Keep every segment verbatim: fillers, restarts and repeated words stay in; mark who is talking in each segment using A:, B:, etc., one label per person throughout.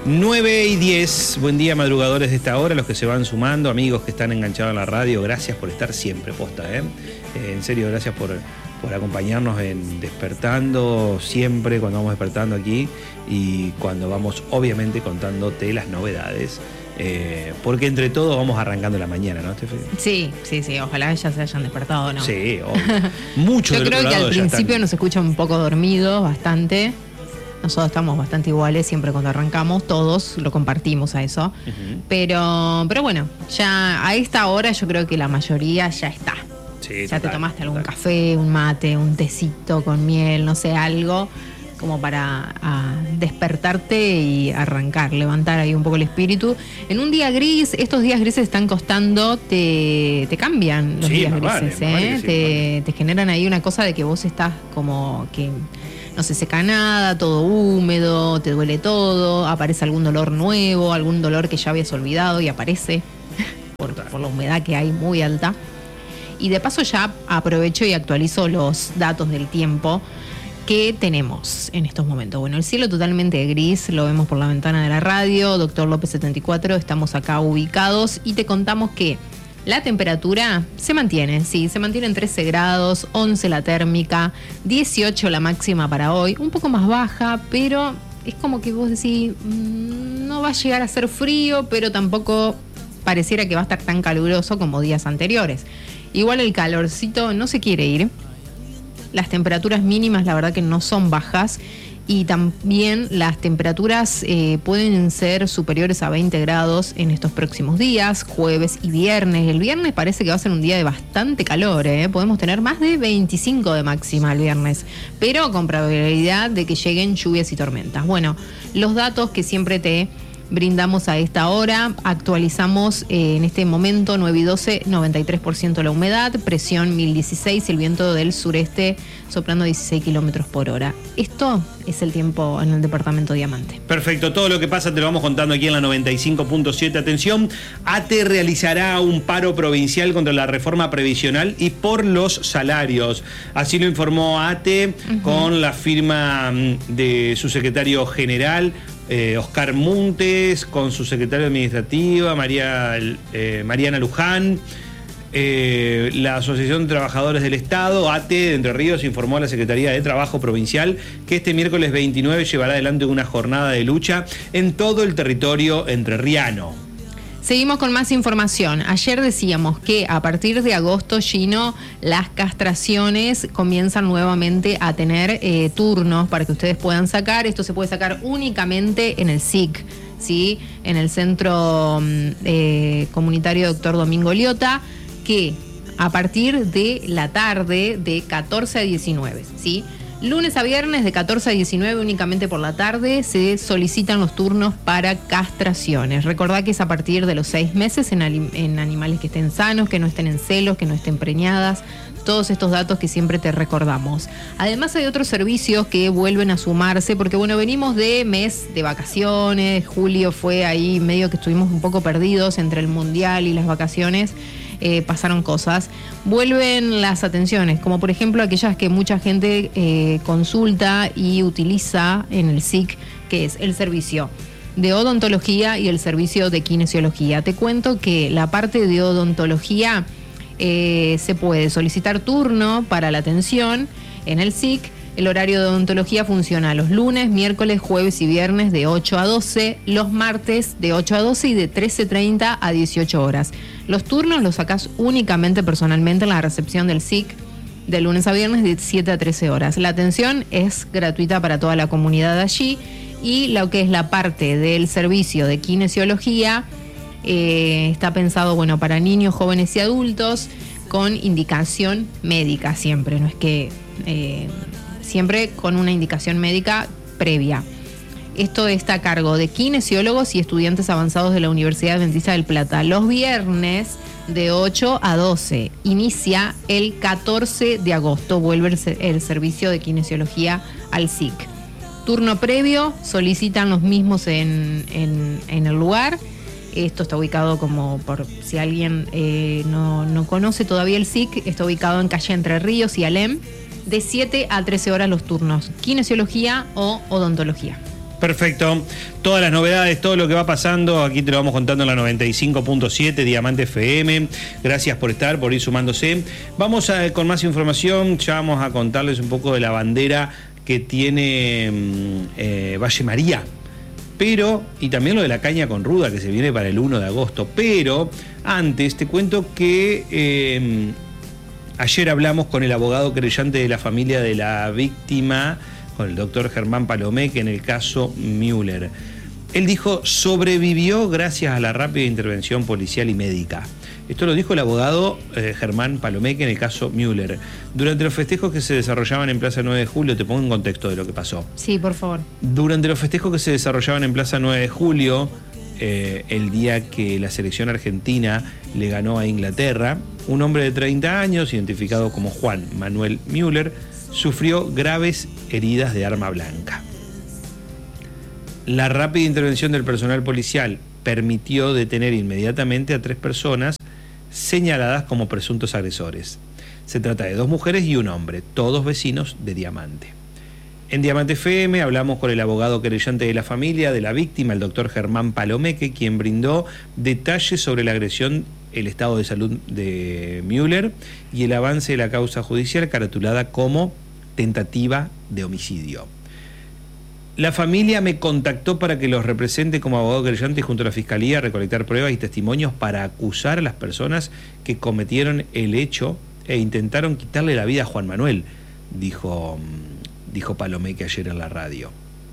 A: nueve y diez, buen día madrugadores de esta hora, los que se van sumando, amigos que están enganchados en la radio, gracias por estar siempre, posta, ¿eh? Eh, en serio, gracias por, por acompañarnos en Despertando, siempre cuando vamos despertando aquí y cuando vamos obviamente contándote las novedades. Eh, porque entre todos vamos arrancando la mañana, ¿no, Estefi?
B: Sí, sí, sí, ojalá ya se hayan despertado, ¿no?
A: Sí, obvio. Mucho.
B: Yo
A: del
B: creo
A: otro
B: que
A: lado
B: al
A: ya
B: principio
A: están...
B: nos escuchan un poco dormidos, bastante. Nosotros estamos bastante iguales siempre cuando arrancamos, todos lo compartimos a eso. Uh-huh. Pero, pero bueno, ya a esta hora yo creo que la mayoría ya está.
A: Sí,
B: ya
A: total,
B: te tomaste algún
A: total.
B: café, un mate, un tecito con miel, no sé, algo como para a, despertarte y arrancar, levantar ahí un poco el espíritu. En un día gris, estos días grises están costando, te, te cambian los
A: Sí,
B: días
A: más
B: grises,
A: vale, más
B: ¿eh?
A: vale que sí,
B: te,
A: vale.
B: te generan ahí una cosa de que vos estás como que no se seca nada, todo húmedo, te duele todo, aparece algún dolor nuevo, algún dolor que ya habías olvidado y aparece por, por la humedad que hay muy alta. Y de paso ya aprovecho y actualizo los datos del tiempo que tenemos en estos momentos. Bueno, el cielo totalmente gris, lo vemos por la ventana de la radio, Doctor López setenta y cuatro, estamos acá ubicados y te contamos que la temperatura se mantiene, sí, se mantiene en trece grados, once la térmica, dieciocho la máxima para hoy, un poco más baja, pero es como que vos decís, mmm, no va a llegar a ser frío, pero tampoco pareciera que va a estar tan caluroso como días anteriores. Igual el calorcito no se quiere ir. Las temperaturas mínimas la verdad que no son bajas y también las temperaturas eh, pueden ser superiores a veinte grados en estos próximos días, jueves y viernes. El viernes parece que va a ser un día de bastante calor, ¿eh? Podemos tener más de veinticinco de máxima el viernes, pero con probabilidad de que lleguen lluvias y tormentas. Bueno, los datos que siempre te brindamos a esta hora, actualizamos eh, en este momento nueve y doce, noventa y tres por ciento la humedad, presión mil dieciséis, el viento del sureste soplando dieciséis kilómetros por hora. Esto es el tiempo en el departamento Diamante.
A: Perfecto, todo lo que pasa te lo vamos contando aquí en la noventa y cinco punto siete. Atención, A T E realizará un paro provincial contra la reforma previsional y por los salarios. Así lo informó A T E uh-huh. con la firma de su secretario general, Eh, Oscar Muntes, con su secretaria administrativa, María, eh, Mariana Luján, eh, la Asociación de Trabajadores del Estado, A T E de Entre Ríos, informó a la Secretaría de Trabajo Provincial que este miércoles veintinueve llevará adelante una jornada de lucha en todo el territorio entrerriano.
B: Seguimos con más información. Ayer decíamos que a partir de agosto, Gino, las castraciones comienzan nuevamente a tener eh, turnos para que ustedes puedan sacar. Esto se puede sacar únicamente en el S I C, ¿sí? En el Centro eh, Comunitario Doctor Domingo Liotta, que a partir de la tarde de catorce a diecinueve, ¿sí? Lunes a viernes de catorce a diecinueve únicamente por la tarde se solicitan los turnos para castraciones. Recordá que es a partir de los seis meses en, en animales que estén sanos, que no estén en celos, que no estén preñadas. Todos estos datos que siempre te recordamos. Además hay otros servicios que vuelven a sumarse porque bueno, venimos de mes de vacaciones, julio fue ahí medio que estuvimos un poco perdidos entre el mundial y las vacaciones. Eh, pasaron cosas, vuelven las atenciones, como por ejemplo aquellas que mucha gente eh, consulta y utiliza en el S I C, que es el servicio de odontología y el servicio de kinesiología. Te cuento que la parte de odontología eh, se puede solicitar turno para la atención en el S I C. El horario de odontología funciona los lunes, miércoles, jueves y viernes de ocho a doce, los martes de ocho a doce y de trece treinta a dieciocho horas. Los turnos los sacás únicamente personalmente en la recepción del S I C de lunes a viernes de siete a trece horas. La atención es gratuita para toda la comunidad allí y lo que es la parte del servicio de kinesiología eh, está pensado bueno para niños, jóvenes y adultos con indicación médica siempre, no es que... Eh, siempre con una indicación médica previa. Esto está a cargo de kinesiólogos y estudiantes avanzados de la Universidad Adventista del Plata. Los viernes de ocho a doce. Inicia el catorce de agosto. Vuelve el, el servicio de kinesiología al S I C. Turno previo, solicitan los mismos en, en, en el lugar. Esto está ubicado como, por si alguien eh, no, no conoce todavía el S I C, está ubicado en calle Entre Ríos y Alem. De siete a trece horas los turnos, kinesiología o odontología.
A: Perfecto. Todas las novedades, todo lo que va pasando, aquí te lo vamos contando en la noventa y cinco punto siete, Diamante F M. Gracias por estar, por ir sumándose. Vamos a, con más información, ya vamos a contarles un poco de la bandera que tiene eh, Valle María. Pero, y también lo de la caña con ruda que se viene para el primero de agosto. Pero, antes te cuento que eh, ayer hablamos con el abogado querellante de la familia de la víctima, con el doctor Germán Palomeque, en el caso Müller. Él dijo, sobrevivió gracias a la rápida intervención policial y médica. Esto lo dijo el abogado eh, Germán Palomeque en el caso Müller. Durante los festejos que se desarrollaban en Plaza nueve de Julio, te pongo en contexto de lo que pasó.
B: Sí, por favor.
A: Durante los festejos que se desarrollaban en Plaza nueve de Julio, eh, el día que la selección argentina le ganó a Inglaterra, un hombre de treinta años, identificado como Juan Manuel Müller, sufrió graves heridas de arma blanca. La rápida intervención del personal policial permitió detener inmediatamente a tres personas señaladas como presuntos agresores. Se trata de dos mujeres y un hombre, todos vecinos de Diamante. En Diamante F M hablamos con el abogado querellante de la familia de la víctima, el doctor Germán Palomeque, quien brindó detalles sobre la agresión, el estado de salud de Müller y el avance de la causa judicial caratulada como tentativa de homicidio. La familia me contactó para que los represente como abogado querellante junto a la Fiscalía a recolectar pruebas y testimonios para acusar a las personas que cometieron el hecho e intentaron quitarle la vida a Juan Manuel, dijo, dijo Palomeque ayer en la radio.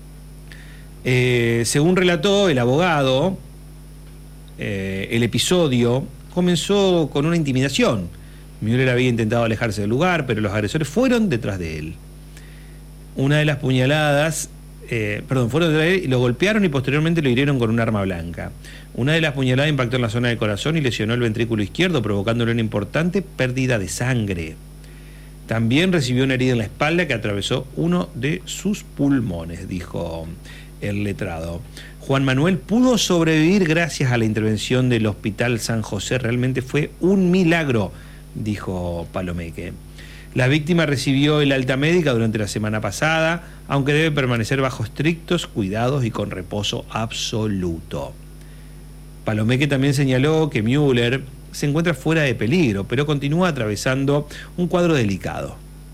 A: Eh, según relató el abogado, eh, el episodio comenzó con una intimidación. Müller había intentado alejarse del lugar, pero los agresores fueron detrás de él. Una de las puñaladas, eh, perdón, fueron detrás de él y lo golpearon y posteriormente lo hirieron con un arma blanca. Una de las puñaladas impactó en la zona del corazón y lesionó el ventrículo izquierdo, provocándole una importante pérdida de sangre. También recibió una herida en la espalda que atravesó uno de sus pulmones, dijo el letrado. Juan Manuel pudo sobrevivir gracias a la intervención del Hospital San José. Realmente fue un milagro, dijo Palomeque. La víctima recibió el alta médica durante la semana pasada, aunque debe permanecer bajo estrictos cuidados y con reposo absoluto. Palomeque también señaló que Müller se encuentra fuera de peligro, pero continúa atravesando un cuadro delicado.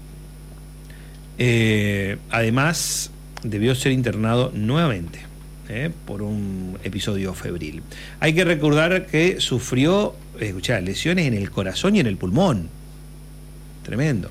A: Eh, además, debió ser internado nuevamente eh, por un episodio febril. Hay que recordar que sufrió escuchá, lesiones en el corazón y en el pulmón. Tremendo.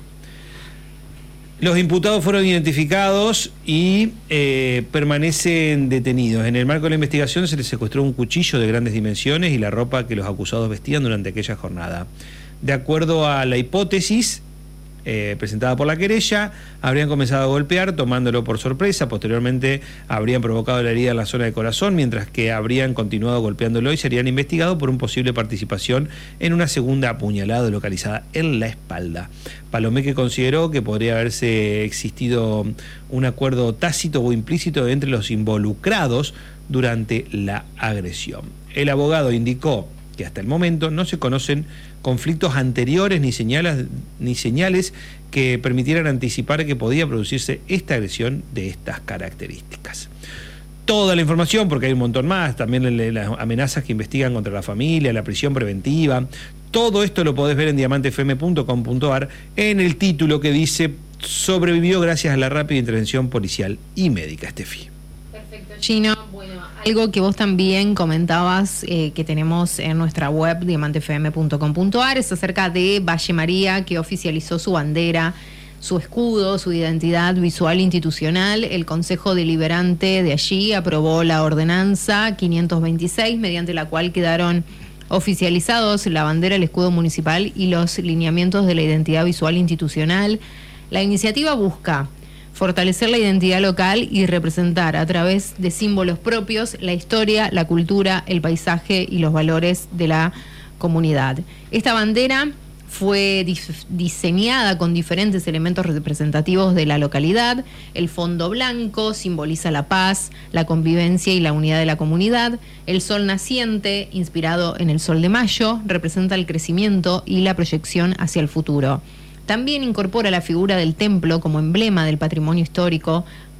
A: Los imputados fueron identificados y eh, permanecen detenidos. En el marco de la investigación se les secuestró un cuchillo de grandes dimensiones y la ropa que los acusados vestían durante aquella jornada. De acuerdo a la hipótesis eh, presentada por la querella, habrían comenzado a golpear tomándolo por sorpresa. Posteriormente habrían provocado la herida en la zona del corazón, mientras que habrían continuado golpeándolo y serían investigados por una posible participación en una segunda apuñalada localizada en la espalda. Palomeque consideró que podría haberse existido un acuerdo tácito o implícito entre los involucrados durante la agresión. El abogado indicó que hasta el momento no se conocen conflictos anteriores ni señales, ni señales que permitieran anticipar que podía producirse esta agresión de estas características. Toda la información, porque hay un montón más, también las amenazas que investigan contra la familia, la prisión preventiva, todo esto lo podés ver en diamante f m punto com punto a r en el título que dice sobrevivió gracias a la rápida intervención policial y médica. Estefi.
B: Perfecto, Gino. Bueno, algo que vos también comentabas eh, que tenemos en nuestra web diamante f m punto com punto a r es acerca de Valle María, que oficializó su bandera, su escudo, su identidad visual institucional. El Consejo Deliberante de allí aprobó la ordenanza quinientos veintiséis, mediante la cual quedaron oficializados la bandera, el escudo municipal y los lineamientos de la identidad visual institucional. La iniciativa busca fortalecer la identidad local y representar a través de símbolos propios la historia, la cultura, el paisaje y los valores de la comunidad. Esta bandera fue diseñada con diferentes elementos representativos de la localidad. El fondo blanco simboliza la paz, la convivencia y la unidad de la comunidad. El sol naciente, inspirado en el sol de mayo, representa el crecimiento y la proyección hacia el futuro. También incorpora la figura del templo como emblema del patrimonio histórico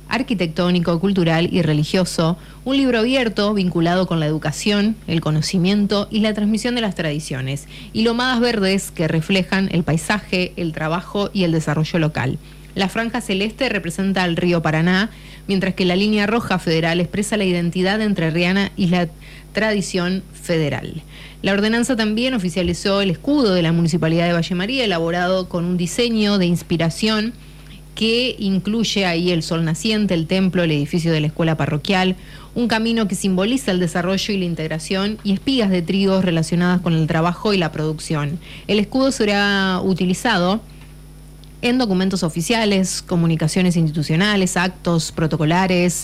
B: arquitectónico, cultural y religioso, un libro abierto vinculado con la educación, el conocimiento y la transmisión de las tradiciones, y lomadas verdes que reflejan el paisaje, el trabajo y el desarrollo local. La franja celeste representa al río Paraná, mientras que la línea roja federal expresa la identidad entrerriana y la tradición federal. La ordenanza también oficializó el escudo de la Municipalidad de Valle María, elaborado con un diseño de inspiración que incluye ahí el sol naciente, el templo, el edificio de la escuela parroquial, un camino que simboliza el desarrollo y la integración y espigas de trigo relacionadas con el trabajo y la producción. El escudo será utilizado en documentos oficiales, comunicaciones institucionales, actos protocolares,